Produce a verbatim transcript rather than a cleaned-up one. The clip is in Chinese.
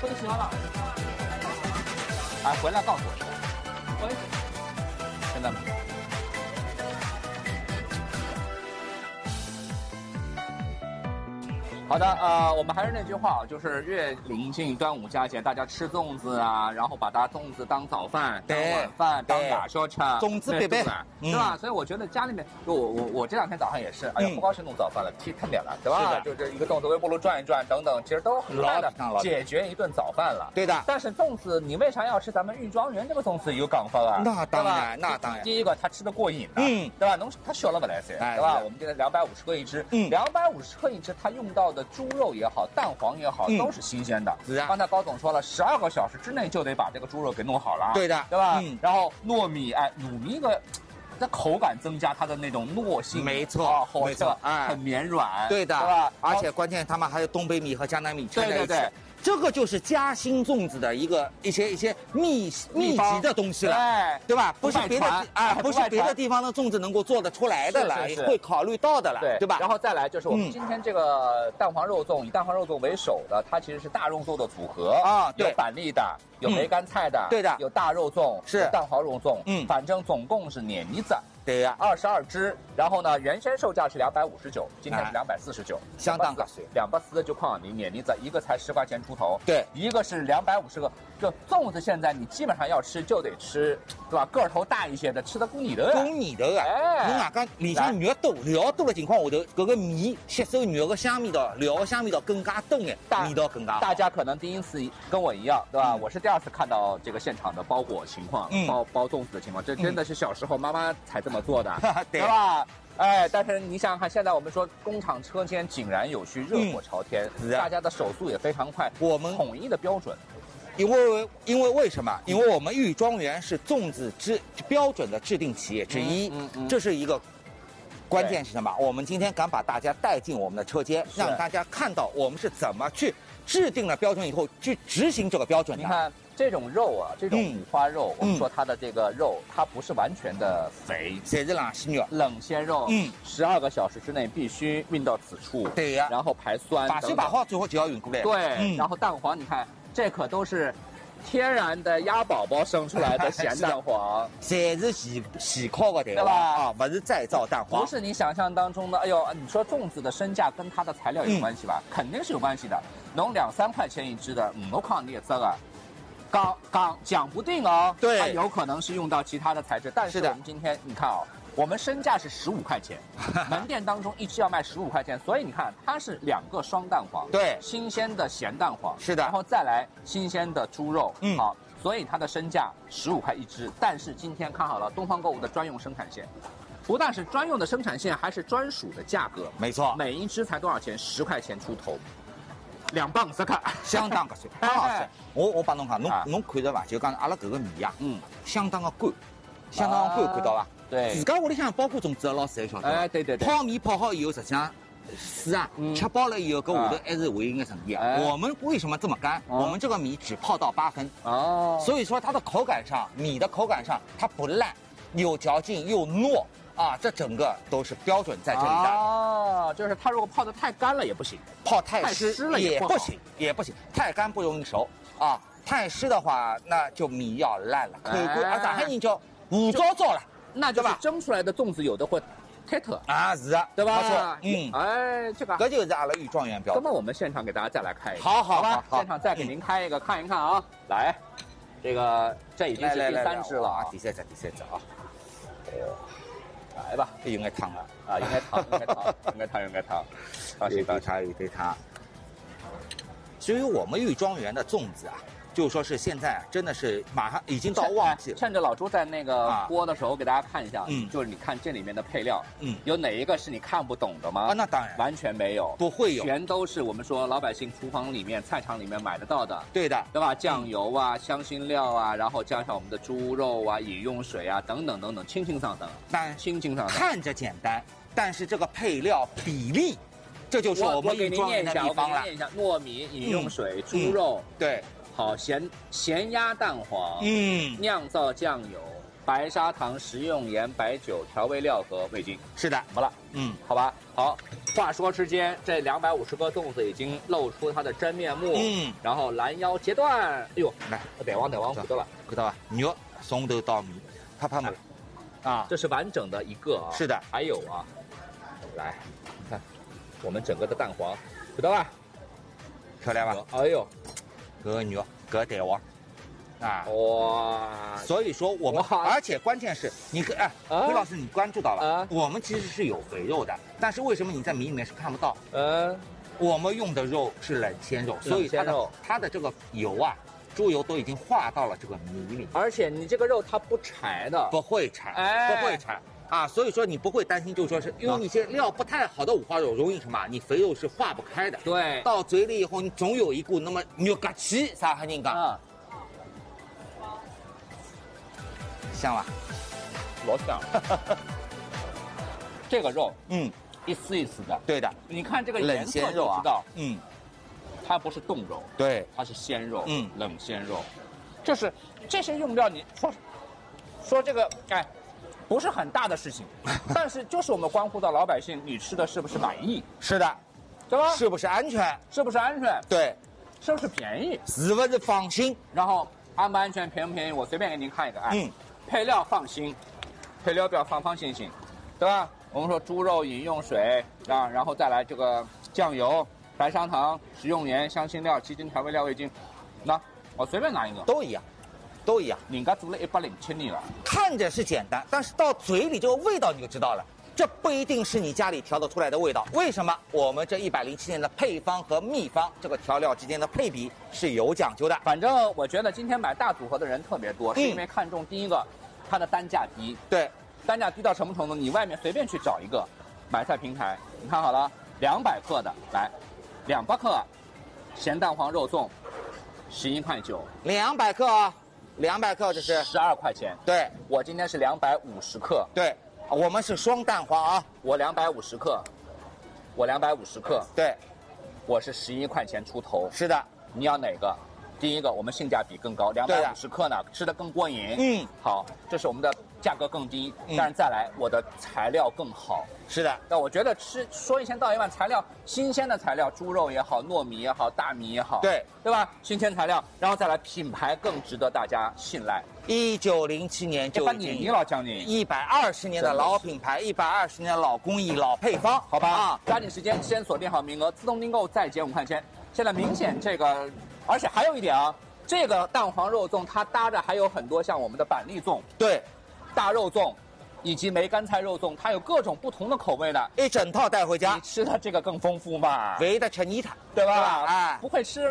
或者喜欢了。 哎，回来告诉我是吧？ 喂， 现在吗？好的，呃，我们还是那句话，就是越临近端午佳节，大家吃粽子啊，然后把它粽子当早饭、当晚饭、当夜宵吃， 粽子必备， 对吧？所以我觉得家里面，就我我我这两天早上也是，哎呀，不高兴弄早饭了，踢太点了，对吧？就这一个粽子微波炉转一转等等，其实都很快的解决一顿早饭了。 对的。 但是粽子，你为啥要吃咱们玉庄园这个粽子有讲法啊？ 那当然，那当然。 第一个，它吃得过瘾的，嗯，对吧？能它小了不来噻，对吧？我们现在两百五十克一只，嗯，两百五十克一只，它用到的猪肉也好。蛋黄也好，都是新鲜的。 是啊， 刚才高总说了，十二个小时之内就得把这个猪肉给弄好了。 对的， 对吧？嗯。然后糯米，哎，糯米个，它口感增加它的那种糯性。 没错， 没错，哎，很绵软。 对的， 对吧？ 而且关键他们还有东北米和江南米掺在一起。对对对。 这个就是嘉兴粽子的一个一些一些秘秘籍的东西了， 对对吧？不是别的啊，不是别的地方的粽子能够做得出来的了，会考虑到的了，对吧？ 然后再来就是我们今天这个蛋黄肉粽，以蛋黄肉粽为首的，它其实是大肉粽的组合啊，有板栗的，有梅干菜的， 对的， 有大肉粽， 是蛋黄肉粽， 嗯， 反正总共是碾米子。 对呀， 二十二只，然后呢，原先售价是两百五十九，今天是两百四十九， 相当合算。 两百四十九块你碾米子一个才十块钱出头， 对， 一个是两百五十个。就粽子现在你基本上要吃就得吃，对吧？个头大一些的，吃的供你的， 供你的啊！ 哎， 侬外加里向肉多，料多的情况下头，搿个米吸收肉的香味道，料的香味道更加浓哎，味道更加好。 大家可能第一次跟我一样，对吧？我是第二次看到这个现场的包裹情况，包包粽子的情况，这真的是小时候妈妈才这么做的。对吧？哎，但是你想想看，现在我们说工厂车间井然有序，热火朝天，嗯、大家的手速也非常快。 我们统一的标准， 因为因为为什么？因为我们玉庄园是粽子制标准的制定企业之一，嗯嗯嗯、这是一个关键是什么？我们今天敢把大家带进我们的车间，让大家看到我们是怎么去制定了标准以后去执行这个标准的。 你看。这种肉啊，这种五花肉，嗯、我们说它的这个肉，它不是完全的肥， 这是冷鲜肉， 冷鲜肉，嗯，十二个小时之内必须运到此处， 对呀， 然后排酸， 把水把好最后就要运过来， 对，嗯、然后蛋黄，你看这可都是天然的鸭宝宝生出来的咸蛋黄， 侪是现现烤的，对吧？啊，不是再造蛋黄， 不是你想象当中的。哎呦，你说粽子的身价跟它的材料有关系吧？嗯、肯定是有关系的。侬两三块钱一只的，五块你也这个。刚刚讲不定哦， 对， 它有可能是用到其他的材质，但是我们今天你看哦，我们身价是十五块钱，门店当中一只要卖十五块钱，所以你看它是两个双蛋黄， 对， 新鲜的咸蛋黄， 是的， 然后再来新鲜的猪肉，嗯，好，所以它的身价十五块一只，但是今天看好了东方购物的专用生产线。不但是专用的生产线，还是专属的价格， 没错， 每一只才多少钱？十块钱出头。两磅十克， 相当合算。潘老师，我我帮侬讲，侬侬看着伐？就讲阿拉搿个米呀，嗯，相当的干，相当的干，看到伐？ 对。 自家屋里向包过粽子的老师也晓得。 哎，对对对。 泡米泡好以后，实际上水啊，吃饱了以后，搿下头还是会有眼沉淀。我们为什么这么干？我们这个米只泡到八分。哦。所以说它的口感上，米的口感上它不烂，有嚼劲又糯。啊，这整个都是标准在这里的哦，就是它如果泡得太干了也不行， 泡太湿湿了也不行，也不行，太干不容易熟啊，太湿的话那就米要烂了，口感啊，上海人叫糊糟糟了， 那就是蒸出来的粽子有的会开特啊，是啊， 对吧？ 没错， 嗯，哎，这个这就是阿拉玉庄园标准。 那么我们现场给大家再来开一个， 好好吧，现场再给您开一个看一看啊，来，这个这已经是第三只了啊， 第三只，第三只啊， 哦。来吧， 有眼烫了啊，有眼烫，有眼烫，有眼烫，有眼烫， 有对它，有对它。所以我们玉庄园的粽子啊，就说是现在真的是马上已经到旺季了。 趁着老朱在那个播的时候，给大家看一下， 嗯， 就是你看这里面的配料， 嗯， 有哪一个是你看不懂的吗？ 啊，那当然， 完全没有， 不会有， 全都是我们说老百姓厨房里面、菜场里面买得到的。 对的， 对吧？酱油啊、香辛料啊，然后加上我们的猪肉啊、饮用水啊等等等等，清清爽爽， 但清清爽爽， 看着简单，但是这个配料比例。这就是我们玉庄园的秘方了。 我给您念一下：糯米、饮用水、猪肉， 对， 好咸咸鸭蛋黄， 嗯， 酿造酱油、白砂糖、食用盐、白酒、调味料和味精。 是的， 怎么了？嗯，好吧，好， 话说之间，这两百五十个粽子已经露出它的真面目。嗯，然后拦腰截断，哎呦，来，得往得往看到了， 看到吧？肉从头到尾，啪啪嘛， 啊，这是完整的一个啊。 是的， 还有啊，来，看我们整个的蛋黄，知道吧？ 漂亮吧？ 哎呦， 这个肉，这个蛋黄。啊哇！ 所以说我们，而且关键是你哎，魏老师你关注到了， 啊、 我们其实是有肥肉的，但是为什么你在米里面是看不到？ 嗯， 我们用的肉是冷鲜肉，所以它的它的这个油啊，猪油都已经化到了这个米里， 而且你这个肉它不柴的， 不会柴， 哎、 不会柴。啊，所以说你不会担心，就是说是用一些料不太好的五花肉，容易什么？你肥肉是化不开的。 对， 到嘴里以后，你总有一股那么肉嘎气，啥哈人讲？ 嗯香吧， 老香。这个肉， 嗯， 一丝一丝的。 对的， 你看这个颜色就知道， 嗯， 它不是冻肉， 对， 它是鲜肉， 嗯， 冷鲜肉，就是这些用料，你说说这个，哎，不是很大的事情，但是就是我们关乎到老百姓，你吃的是不是满意？ 是的， 对吧？ 是不是安全？ 是不是安全？ 对， 是不是便宜？ 是不是放心？ 然后安不安全，便不便宜？我随便给您看一个，哎。 嗯。 配料放心，配料表放放心心，对吧？我们说猪肉饮用水啊，然后再来这个酱油、白砂糖、食用盐、香辛料、鸡精、调味料、味精，那我随便拿一个， 都一样，都一样。 人家做了一百零七年了， 看着是简单，但是到嘴里这个味道你就知道了，这不一定是你家里调得出来的味道。为什么？我们这一百零七年的配方和秘方，这个调料之间的配比是有讲究的。 反正我觉得今天买大组合的人特别多，是因为看中第一个。它的单价低， 对， 单价低到什么程度？你外面随便去找一个买菜平台，你看好了，两百克的来，两百克咸蛋黄肉粽，十一块九， 两百克啊，两百克这是十二块钱。 对， 我今天是两百五十克， 对，我们是双蛋黄啊， 我两百五十克，我两百五十克， 对， 我是十一块钱出头。 是的， 你要哪个？第一个，我们性价比更高，两百五十克呢，吃的更过瘾。嗯，好，这是我们的价格更低，嗯、但是再来，我的材料更好。 是的， 那我觉得吃说一千道一万，材料新鲜的材料，猪肉也好，糯米也好，大米也好， 对对吧？新鲜材料，然后再来品牌更值得大家信赖。 一九零七年就已经你老将军一百二十年的老品牌，一百二十年的老工艺、老配方， 好吧？啊，抓紧时间，先锁定好名额，自动订购再减五块钱。现在明显这个。而且还有一点啊，这个蛋黄肉粽它搭着还有很多像我们的板栗粽， 对， 大肉粽，以及梅干菜肉粽，它有各种不同的口味的， 一整套带回家， 你吃的这个更丰富嘛， 为的吃你它， 对吧？ 哎， 不会吃。